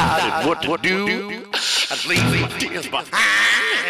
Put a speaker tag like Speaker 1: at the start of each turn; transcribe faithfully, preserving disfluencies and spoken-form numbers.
Speaker 1: decided what to do. I leave my tears behind.